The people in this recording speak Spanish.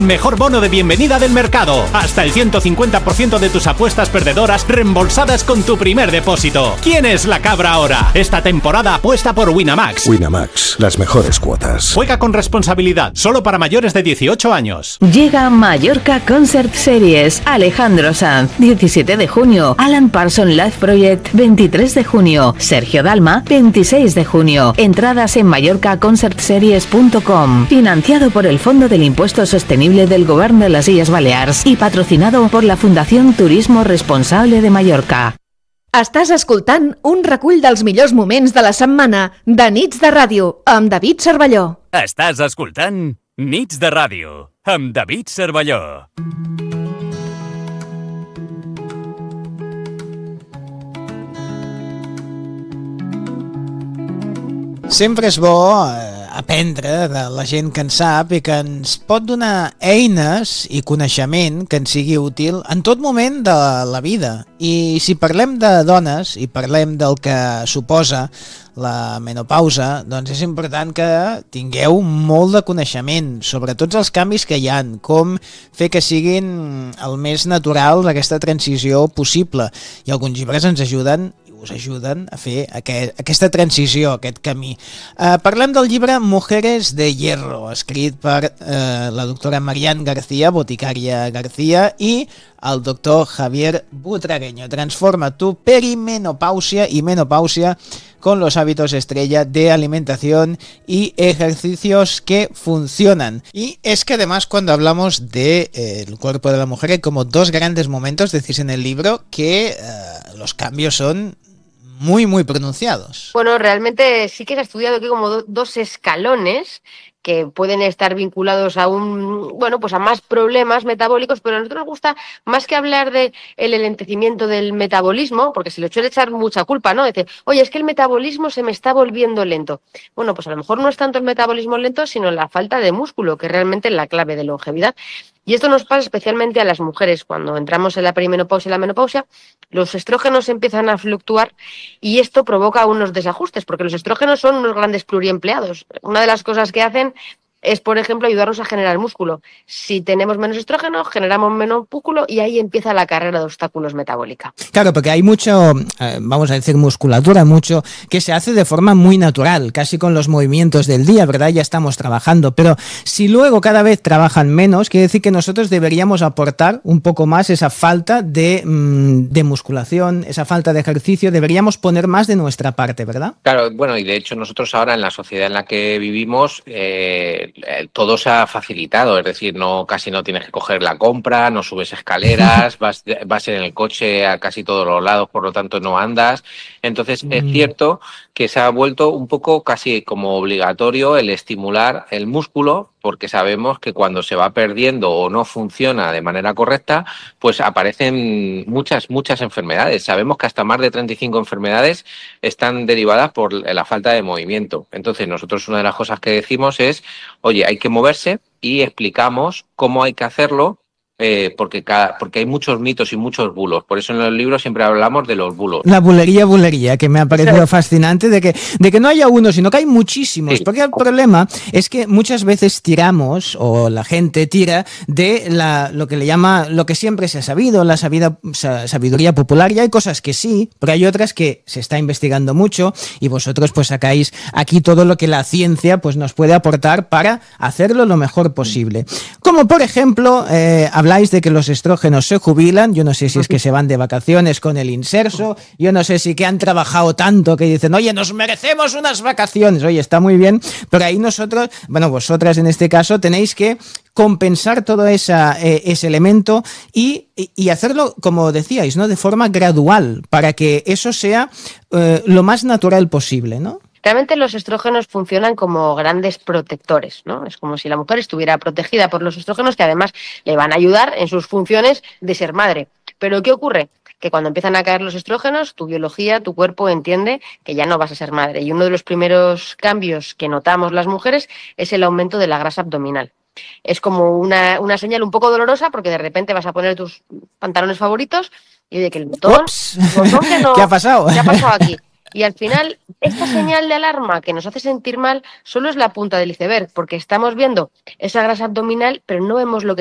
Mejor bono de bienvenida del mercado. Hasta el 150% de tus apuestas perdedoras reembolsadas con tu primer depósito. ¿Quién es la cabra ahora? Esta temporada apuesta por Winamax. Winamax, las mejores cuotas. Juega con responsabilidad, solo para mayores de 18 años. Llega Mallorca Concert Series. Alejandro Sanz, 17 de junio. Alan Parsons Live Project, 23 de junio. Sergio Dalma, 26 de junio. Entradas en mallorcaconcertseries.com. Financiado por el Fondo del Impuesto Sostenible del Govern de les Illes Balears i patrocinado por la Fundación Turismo Responsable de Mallorca. Estàs escoltant un recull dels millors moments de la setmana de Nits de Ràdio amb David Cervelló. Estàs escoltant Nits de Ràdio amb David Cervelló. Sempre és bo aprendre de la gent que en sap i que ens pot donar eines i coneixement que ens sigui útil en tot moment de la vida. I si parlem de dones i parlem del que suposa la menopausa, doncs és important que tingueu molt de coneixement sobre tots els canvis que hi ha, com fer que siguin el més natural d'aquesta transició possible. I alguns llibres ens ajuden us ajuden a fer aquesta transició, aquest camí. Parlem del llibre Mujeres de Hierro, escrit per la doctora Marian García, boticària García, i el doctor Javier Butragueño. Transforma tu perimenopausia y menopausia con los hábitos estrella de alimentación y ejercicios que funcionan. Y es que además cuando hablamos del cuerpo de la mujer hay como dos grandes momentos, decís en el libro, que los cambios son muy, muy pronunciados. Bueno, realmente sí que se ha estudiado aquí como dos escalones que pueden estar vinculados a a más problemas metabólicos, pero a nosotros nos gusta más que hablar de el enlentecimiento del metabolismo, porque se le suele echar mucha culpa, ¿no? Dice, oye, es que el metabolismo se me está volviendo lento. Bueno, pues a lo mejor no es tanto el metabolismo lento, sino la falta de músculo, que realmente es la clave de longevidad. Y esto nos pasa especialmente a las mujeres. Cuando entramos en la perimenopausia y la menopausia, los estrógenos empiezan a fluctuar y esto provoca unos desajustes, porque los estrógenos son unos grandes pluriempleados. Una de las cosas que hacen es, por ejemplo, ayudarnos a generar músculo. Si tenemos menos estrógeno, generamos menos músculo y ahí empieza la carrera de obstáculos metabólica. Claro, porque hay mucho, vamos a decir, musculatura, mucho que se hace de forma muy natural, casi con los movimientos del día, ¿verdad? Ya estamos trabajando, pero si luego cada vez trabajan menos, quiere decir que nosotros deberíamos aportar un poco más esa falta de musculación, esa falta de ejercicio, deberíamos poner más de nuestra parte, ¿verdad? Claro, bueno, y de hecho nosotros ahora en la sociedad en la que vivimos, todo se ha facilitado, es decir, casi no tienes que coger la compra, no subes escaleras, vas en el coche a casi todos los lados, por lo tanto no andas. Entonces es cierto que se ha vuelto un poco casi como obligatorio el estimular el músculo, porque sabemos que cuando se va perdiendo o no funciona de manera correcta, pues aparecen muchas enfermedades. Sabemos que hasta más de 35 enfermedades están derivadas por la falta de movimiento. Entonces nosotros una de las cosas que decimos es, oye, hay que moverse y explicamos cómo hay que hacerlo, porque hay muchos mitos y muchos bulos. Por eso en los libros siempre hablamos de los bulos. La bulería, que me ha parecido fascinante, de que no haya uno, sino que hay muchísimos. Sí. Porque el problema es que muchas veces tiramos, o la gente tira, de lo que le llama, lo que siempre se ha sabido, la sabiduría popular. Y hay cosas que sí, pero hay otras que se está investigando mucho y vosotros pues sacáis aquí todo lo que la ciencia pues nos puede aportar para hacerlo lo mejor posible. Como por ejemplo, habláis de que los estrógenos se jubilan, yo no sé si es que se van de vacaciones con el inserso, yo no sé si que han trabajado tanto que dicen, oye, nos merecemos unas vacaciones, oye, está muy bien, pero ahí nosotros, bueno, vosotras en este caso tenéis que compensar todo ese elemento y hacerlo, como decíais, ¿no?, de forma gradual, para que eso sea lo más natural posible, ¿no? Realmente los estrógenos funcionan como grandes protectores, ¿no? Es como si la mujer estuviera protegida por los estrógenos, que además le van a ayudar en sus funciones de ser madre. Pero ¿qué ocurre? Que cuando empiezan a caer los estrógenos, tu biología, tu cuerpo entiende que ya no vas a ser madre. Y uno de los primeros cambios que notamos las mujeres es el aumento de la grasa abdominal. Es como una señal un poco dolorosa, porque de repente vas a poner tus pantalones favoritos y de que el botón que no, ¿Qué ha pasado? ¿Qué ha pasado aquí? Y al final, esta señal de alarma que nos hace sentir mal solo es la punta del iceberg, porque estamos viendo esa grasa abdominal, pero no vemos lo que